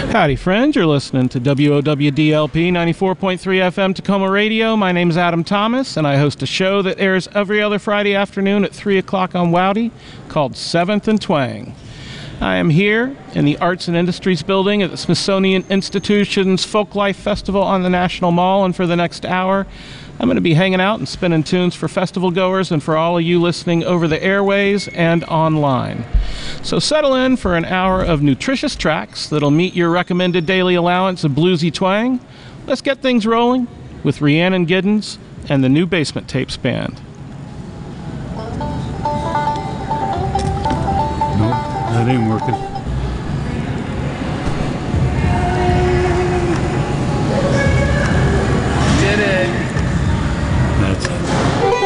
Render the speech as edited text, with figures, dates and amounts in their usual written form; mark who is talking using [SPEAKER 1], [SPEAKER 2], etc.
[SPEAKER 1] Howdy, friends. You're listening to WOWDLP 94.3 FM Tacoma Radio. My name is Adam Thomas, and I host a show that airs every other Friday afternoon at 3 o'clock on WOWDY called 7th and Twang. I am here in the Arts and Industries building at the Smithsonian Institution's Folklife Festival on the National Mall, and for the next hour, I'm going to be hanging out and spinning tunes for festival goers and for all of you listening over the airways and online. So settle in for an hour of nutritious tracks that'll meet your recommended daily allowance of bluesy twang. Let's get things rolling with Rhiannon Giddens and the New Basement Tapes Band.
[SPEAKER 2] Nope, that ain't working.